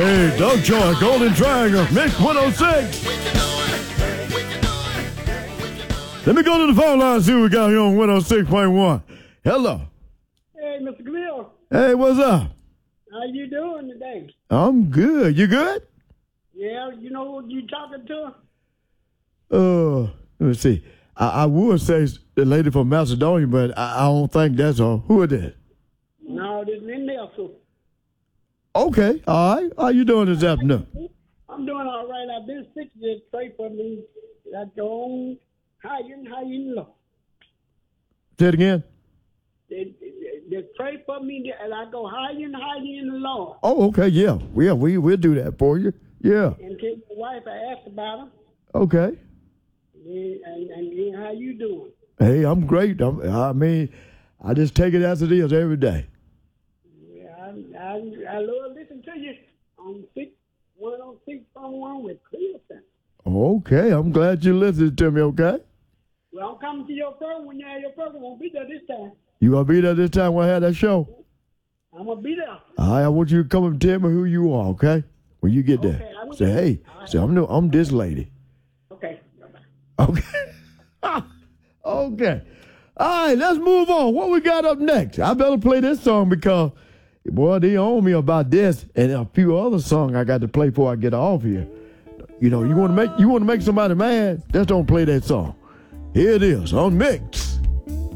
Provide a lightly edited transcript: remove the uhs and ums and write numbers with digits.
Hey, Doug Joy, Golden Triangle, Mix 106. Let me go to the phone line and see what we got here on 106.1. Hello. Hey, Mr. Glill. Hey, what's up? How you doing today? I'm good. You good? Yeah, you know who you talking to? Let me see. I would say the lady from Macedonia, but I don't think that's all. Who is that? No, this is Nelson. Okay, all right. How you doing this afternoon? I'm doing all right. I've been sick. Just pray for me. I go on higher and low. Say it again. Just pray for me, and I go higher and higher in the Lord. Oh, okay, yeah. We'll do that for you. Yeah. And tell my wife, I asked about her. Okay. And how you doing? Hey, I'm great. I just take it as it is every day. Yeah, I love listening to you on 106.1 with Cleveland. Okay, I'm glad you listened to me, okay? Well, I'm coming to your program. When you have your program, I won't be there this time. You going to be there this time when I have that show? I'm going to be there. All right, I want you to come and tell me who you are, okay? When you get there. Okay, say, hey, say, I'm this lady. Okay. Okay. Okay. All right, let's move on. What we got up next? I better play this song because, boy, they own me about this and a few other songs I got to play before I get off here. You know, you want to make somebody mad? Just don't play that song. Here it is on Mix.